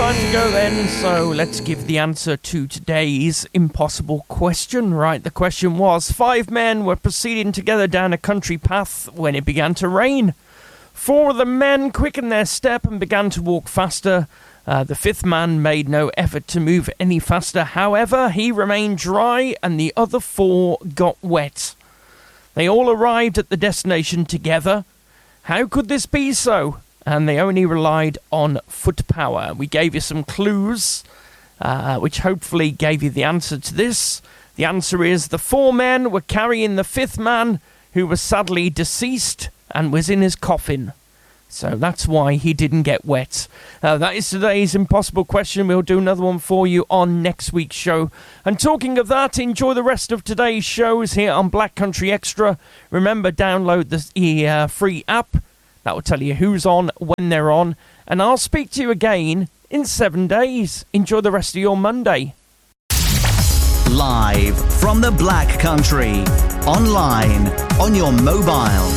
Time to go then, so let's give the answer to today's impossible question. Right, the question was, 5 men were proceeding together down a country path when it began to rain. 4 of the men quickened their step and began to walk faster. The 5th man made no effort to move any faster. However, he remained dry and the other 4 got wet. They all arrived at the destination together. How could this be so? And they only relied on foot power. We gave you some clues, which hopefully gave you the answer to this. The answer is the 4 men were carrying the 5th man, who was sadly deceased and was in his coffin. So that's why he didn't get wet. That is today's impossible question. We'll do another one for you on next week's show. And talking of that, enjoy the rest of today's shows here on Black Country Extra. Remember, download the free app. That will tell you who's on, when they're on. And I'll speak to you again in 7 days. Enjoy the rest of your Monday. Live from the Black Country. Online, on your mobile.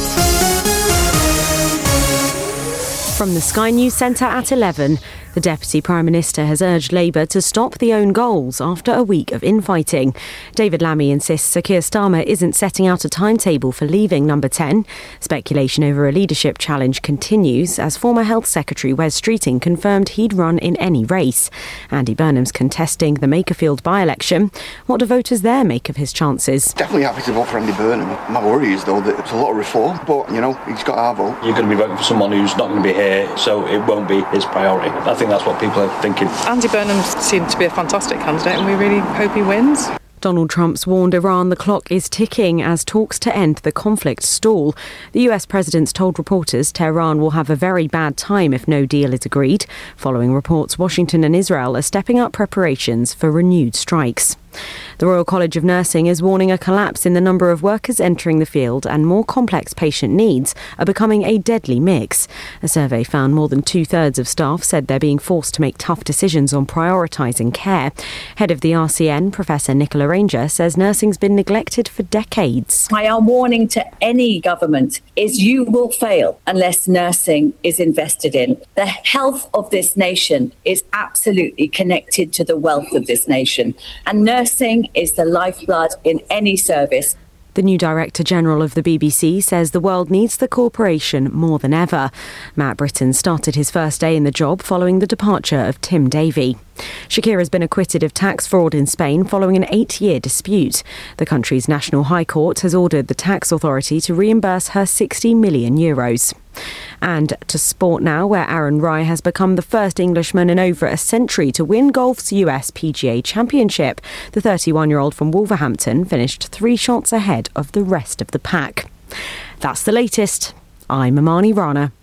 From the Sky News Centre at 11, the Deputy Prime Minister has urged Labour to stop the own goals after a week of infighting. David Lammy insists Sir Keir Starmer isn't setting out a timetable for leaving Number 10. Speculation over a leadership challenge continues as former Health Secretary Wes Streeting confirmed he'd run in any race. Andy Burnham's contesting the Makerfield by-election. What do voters there make of his chances? Definitely happy to vote for Andy Burnham. My worry is, though, that it's a lot of reform, but, he's got our vote. You're going to be voting for someone who's not going to be here, so it won't be his priority. I think that's what people are thinking. Andy Burnham seemed to be a fantastic candidate and we really hope he wins. Donald Trump's warned Iran the clock is ticking as talks to end the conflict stall. The US president's told reporters Tehran will have a very bad time if no deal is agreed. Following reports, Washington and Israel are stepping up preparations for renewed strikes. The Royal College of Nursing is warning a collapse in the number of workers entering the field and more complex patient needs are becoming a deadly mix. A survey found more than 2/3 of staff said they're being forced to make tough decisions on prioritising care. Head of the RCN, Professor Nicola Ranger, says nursing's been neglected for decades. My warning to any government is you will fail unless nursing is invested in. The health of this nation is absolutely connected to the wealth of this nation, and nursing is the lifeblood in any service. The new Director General of the BBC says the world needs the corporation more than ever. Matt Britton started his first day in the job following the departure of Tim Davie. Shakira has been acquitted of tax fraud in Spain following an 8-year dispute. The country's National High Court has ordered the tax authority to reimburse her €60 million. And to sport now, where Aaron Rai has become the first Englishman in over a century to win golf's US PGA Championship. The 31-year-old from Wolverhampton finished 3 shots ahead of the rest of the pack. That's the latest. I'm Amani Rana.